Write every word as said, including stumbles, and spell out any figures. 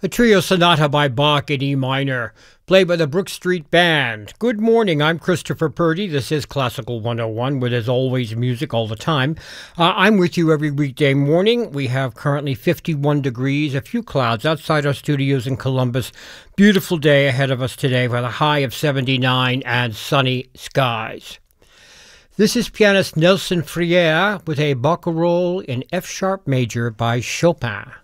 A trio sonata by Bach in E minor, played by the Brook Street Band. Good morning, I'm Christopher Purdy. This is Classical one oh one, where there's always music all the time. Uh, I'm with you every weekday morning. We have currently fifty-one degrees, a few clouds outside our studios in Columbus. Beautiful day ahead of us today with a high of seventy-nine and sunny skies. This is pianist Nelson Friere with a barcarolle in F-sharp major by Chopin.